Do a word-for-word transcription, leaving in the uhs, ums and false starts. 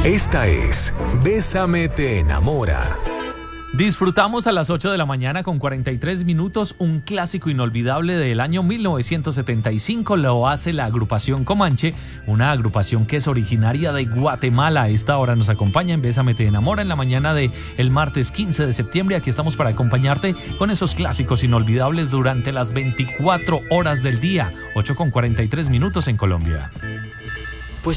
Esta es Bésame te enamora. Disfrutamos a las ocho de la mañana con cuarenta y tres minutos un clásico inolvidable del año mil novecientos setenta y cinco. Lo hace la agrupación Comanche, una agrupación que es originaria de Guatemala. A esta hora nos acompaña en Bésame te enamora en la mañana de el martes quince de septiembre. Aquí estamos para acompañarte con esos clásicos inolvidables durante las veinticuatro horas del día. ocho con cuarenta y tres minutos en Colombia.